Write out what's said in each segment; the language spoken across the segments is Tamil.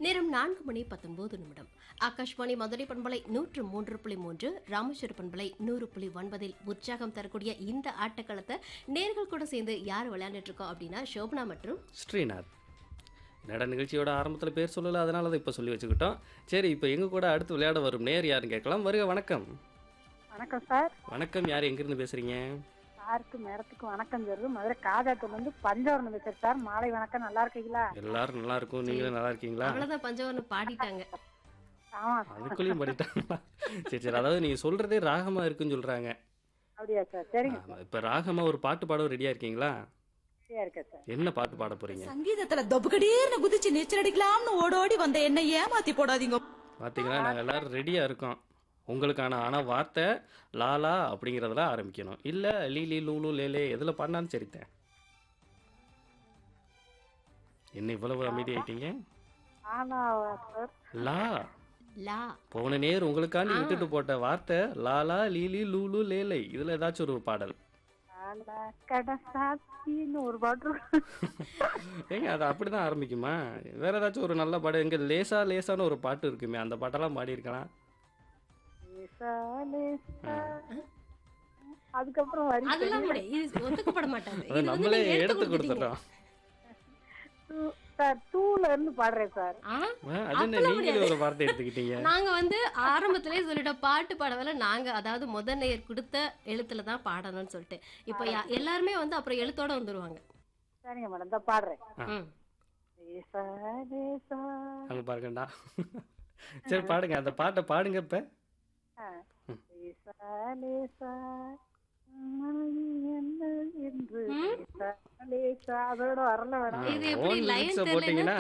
நேரம் 4 மணி 19 நிமிடம். ஆகாஷ்வாணி மதுரை பண்பலை 103.3, ராமேஸ்வர பண்பலை 100.9 உற்சாகம் தரக்கூடிய இந்த ஆட்டக்களத்தை நேர்கள் கூட சேர்ந்து யார் விளையாண்டுட்டு இருக்கோம் அப்படின்னா சோபனா மற்றும் ஸ்ரீநாத். என்னடா நிகழ்ச்சியோட ஆரம்பத்தில் பேர் சொல்லல, அதனால அதை இப்போ சொல்லி வச்சுக்கிட்டோம். சரி, இப்போ எங்கள் கூட அடுத்து விளையாட வரும் நேர் யாருன்னு கேட்கலாம். வருக, வணக்கம். வணக்கம் சார். வணக்கம், யார் எங்கேருந்து பேசுகிறீங்க? சாருக்கு மேடத்துக்கு வணக்கம் சொல்லுது. மதுரை காஜாத்தூர்ல இருந்து பஞ்சவரணம் பேசுறேன் சார். மாலை வணக்கம். நல்லா இருக்கீங்களா? எல்லாரும் நல்லா இருக்கும். நீங்களும் நல்லா இருக்கீங்களா? அவ்வளவுதான், பஞ்சவர்ணம் பாடிட்டாங்க. ஆமா சார். அதுக்குள்ளேயும் படிட்டாங்களா? சரி சரி, அதாவது நீங்கள் சொல்கிறதே ராகமாக இருக்குன்னு சொல்கிறாங்க. அப்படியா சார்? சரிங்க சார். இப்போ ராகமாக ஒரு பாட்டு பாட ரெடியாக இருக்கீங்களா? சரியா இருக்கேன் சார். என்ன பாட்டு பாட போகிறீங்க? சங்கீதத்துல தொபுகடீர்னு குதிச்சு நீச்சல் அடிக்கலாம்னு ஓடோடி வந்த என்ன ஏமாத்தி போடாதீங்க. பார்த்தீங்களா, நாங்கள் எல்லாரும் ரெடியாக இருக்கோம் உங்களுக்கான. ஆனால் வார்த்தை லாலா அப்படிங்கிறதுல ஆரம்பிக்கணும். இல்லை லீலி லூலு லேலே எதில் பண்ணாலும் சரித்தேன். என்ன இவ்வளவு அமைதி ஆயிட்டீங்க? ஆனா சார், லா லா போன நேர் உங்களுக்காண்டி விட்டுட்டு போட்ட வார்த்தை லாலா லீலி லூலு லேலை. இதுல ஏதாச்சும் ஒரு பாடல் ஆனா கடை சாத்தின்னு ஒரு பாட்டு ஏங்க, அது அப்படிதான் ஆரம்பிக்குமா? வேற ஏதாச்சும் ஒரு நல்ல பாடு எங்க லேசா லேசான்னு ஒரு பாட்டு இருக்குமே, அந்த பாட்டெல்லாம் பாடி இருக்கலாம். லேசா, லேசா. அதுக்கப்புறம் வரி அதெல்லாம் கூட இது ஒத்துக்கப்பட மாட்டாங்க. அதை நம்மளே எடுத்து கொடுத்துட்டோம். சார் டூல இருந்து பாடுறேன் சார். அது என்ன நீங்களே ஒரு வார்த்தை எடுத்துக்கிட்டீங்க? நாங்க ஆரம்பத்திலே சொல்லிட்டோம், பாட்டு பாடவில்லை நாங்க, அதாவது முதல் நேயர் கொடுத்த எழுத்துல தான் பாடணும்னு சொல்லிட்டு. இப்ப எல்லாருமே அப்புறம் எழுத்தோட வந்துருவாங்க. சரிங்க மேடம், இந்த பாடுறேன். ம். லேசா, லேசா. அங்க பாருங்கண்டா. சரி பாடுங்க, அந்த பாட்டை பாடுங்க இப்ப. லேசா, லேசா. மனது என்ன என்று லேசா, லேசா. அதோட வரல மேடம். இது எப்படி own லைன் lyrics-அ போட்டீங்கன்னா,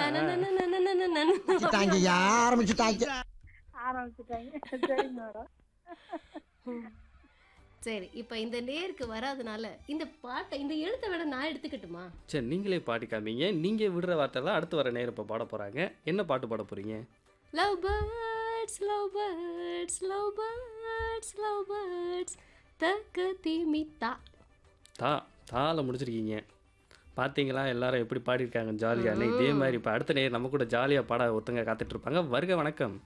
ஆரம்பிச்சுட்டாங்க. சரிங்க மேடம். சரி, இப்ப இந்த நேருக்கு வராதனால இந்த பாட்டை, இந்த எழுத்தை விட நான் எடுத்துக்கட்டுமா? சரி நீங்களே பாடி காமிங்க. நீங்க விடுற வார்த்தை தான் அடுத்து வர நேரம் இப்ப பாட போறாங்க. என்ன பாட்டு பாட போறீங்க? Love birds love birds love birds love birds தக்க திமித்தா. தாள முடிச்சிருக்கீங்க. பார்த்தீங்களா எல்லாரும் எப்படி பாடியிருக்காங்க ஜாலியாக. இதே மாதிரி இப்போ அடுத்த நேரம் நம்ம கூட ஜாலியாக பாட ஒருத்தங்க காத்துட்டு இருப்பாங்க. வருக, வணக்கம்.